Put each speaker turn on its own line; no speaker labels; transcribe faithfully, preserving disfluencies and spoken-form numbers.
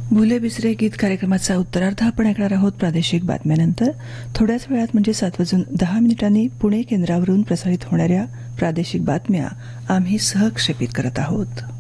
भुले बिसरे गीत कार्यक्रमाचा उत्तरार्ध आपण ऐकणार आहोत प्रादेशिक बातम्यानंतर. थोड्याच वेळात म्हणजे सात वाजून दहा मिनिटांनी पुणे केंद्रावरून प्रसारित होणाऱ्या प्रादेशिक बातम्या आम्ही सहक्षेपित करत आहोत.